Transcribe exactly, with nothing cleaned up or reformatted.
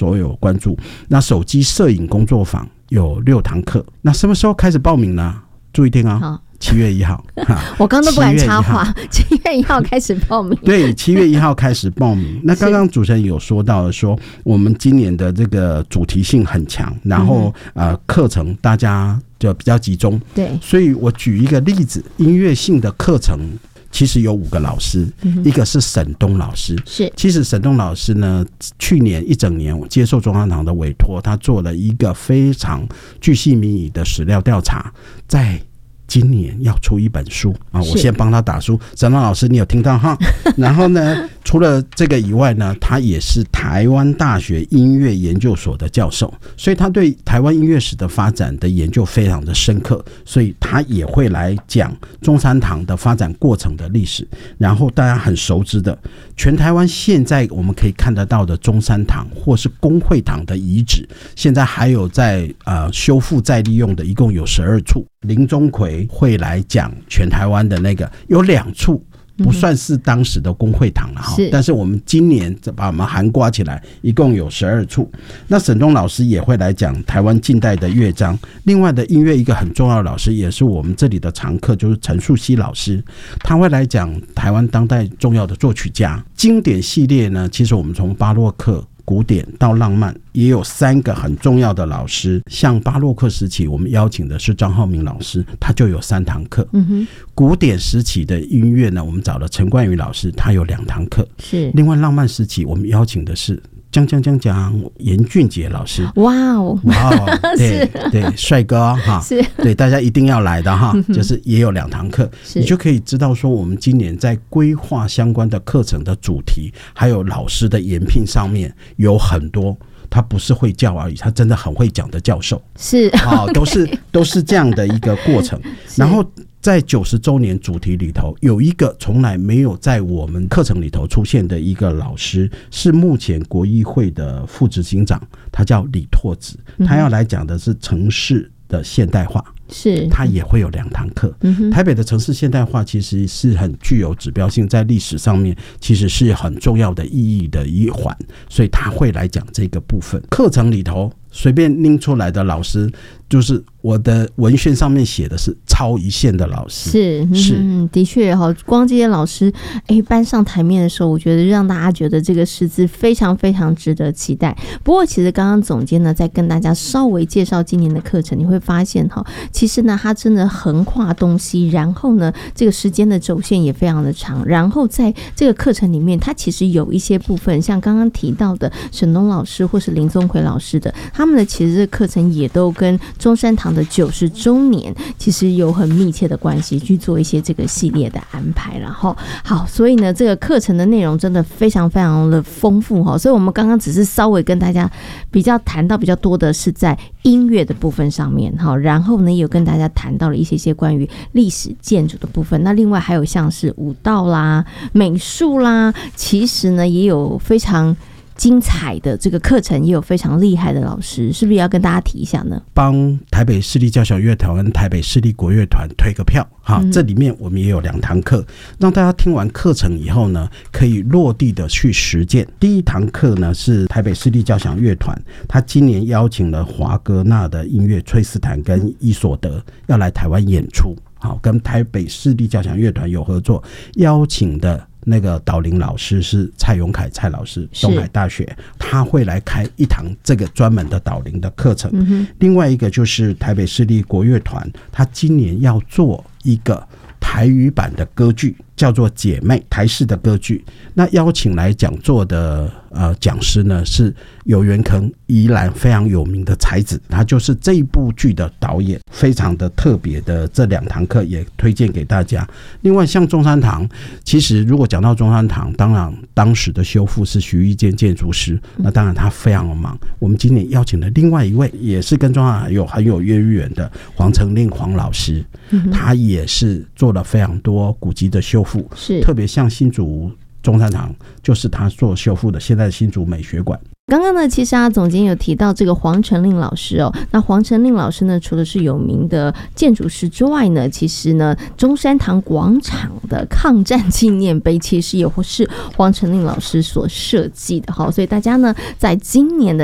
所有关注。那手机摄影工作坊有六堂课，那什么时候开始报名呢？注意听啊，七月一号。 我刚刚都不敢插话，七月一号开始报名。 对，七月一号开始报名。那刚刚主持人有说到了说，我们今年的这个主题性很强，然后、嗯、呃课程大家就比较集中。 对， 所以我举一个例子，音乐性的课程。其实有五个老师、嗯、一个是沈东老师， 是其实沈东老师呢，去年一整年我接受中山堂的委托，他做了一个非常巨细靡遗的史料调查，在今年要出一本书啊！我先帮他打书，沈东老师你有听到哈？然后呢，除了这个以外呢，他也是台湾大学音乐研究所的教授，所以他对台湾音乐史的发展的研究非常的深刻，所以他也会来讲中山堂的发展过程的历史。然后大家很熟知的，全台湾现在我们可以看得到的中山堂或是公会堂的遗址，现在还有在呃修复再利用的，一共有十二处。林钟奎会来讲全台湾的那个，有两处不算是当时的公会堂了哈、嗯，但是我们今年把我们涵括起来，一共有十二处。那沈东老师也会来讲台湾近代的乐章。另外的音乐一个很重要的老师，也是我们这里的常客，就是陈树溪老师，他会来讲台湾当代重要的作曲家。经典系列呢，其实我们从巴洛克、古典到浪漫，也有三个很重要的老师。像巴洛克时期我们邀请的是张浩明老师，他就有三堂课、嗯、哼古典时期的音乐呢，我们找了陈冠宇老师，他有两堂课。是另外浪漫时期我们邀请的是讲讲讲讲严俊杰老师。哇哦哇哦，对对，帅哥哈，是，对，大家一定要来的哈、嗯，就是也有两堂课，你就可以知道说我们今年在规划相关的课程的主题，还有老师的研聘上面有很多。他不是会教而已，他真的很会讲的教授，是、哦、都是都是这样的一个过程。然后在九十周年主题里头，有一个从来没有在我们课程里头出现的一个老师，是目前国艺会的副执行长，他叫李拓子，他要来讲的是城市的现代化。是，他也会有两堂课、嗯、台北的城市现代化其实是很具有指标性，在历史上面其实是很重要的意义的一环，所以他会来讲这个部分。课程里头随便拎出来的老师，就是我的文宣上面写的是超一线的老师。是是、 嗯、的确哈，光这些老师哎搬上台面的时候，我觉得让大家觉得这个师资非常非常值得期待。不过其实刚刚总监呢在跟大家稍微介绍今年的课程，你会发现哈，其实呢它真的横跨东西，然后呢这个时间的轴线也非常的长，然后在这个课程里面，它其实有一些部分像刚刚提到的沈东老师或是林宗奎老师的，他们的其实这个课程也都跟中山堂的九十周年其实有很密切的关系，去做一些这个系列的安排。然后好，所以呢这个课程的内容真的非常非常的丰富，所以我们刚刚只是稍微跟大家比较谈到比较多的是在音乐的部分上面，然后呢也有跟大家谈到了一些些关于历史建筑的部分，那另外还有像是舞蹈啦、美术啦，其实呢也有非常精彩的这个课程，也有非常厉害的老师，是不是要跟大家提一下呢？ 帮台北市立交响乐团跟台北市立国乐团推个票哈、嗯，这里面我们也有两堂课，让大家听完课程以后呢，可以落地的去实践。第一堂课呢是台北市立交响乐团，他今年邀请了华格纳的音乐崔斯坦跟伊索德要来台湾演出，好，跟台北市立交响乐团有合作，邀请的那个导聆老师是蔡永凯蔡老师，东海大学，他会来开一堂这个专门的导聆的课程、嗯、另外一个就是台北市立国乐团，他今年要做一个台语版的歌剧，叫做姐妹，台式的歌剧。那邀请来讲座的呃讲师呢是有缘坑宜兰非常有名的才子，他就是这一部剧的导演，非常的特别的这两堂课也推荐给大家。另外像中山堂，其实如果讲到中山堂，当然当时的修复是徐玉坚建筑师，那当然他非常的忙。我们今年邀请了另外一位也是跟中山堂有很有渊源的黄成令黄老师，他也是做了非常多古迹的修复，是特别像新竹中山堂就是他做修复的现在的新竹美学馆。 刚刚呢，其实啊，总监有提到这个黄成令老师哦。那黄成令老师呢，除了是有名的建筑师之外呢，其实呢，中山堂广场的抗战纪念碑其实也是黄成令老师所设计的哈。所以大家呢，在今年的